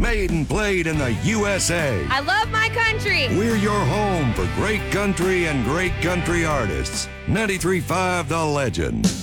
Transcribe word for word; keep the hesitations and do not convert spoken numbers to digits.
Made and played in the U S A. I love my country. We're your home for great country and great country artists. ninety-three point five The Legend.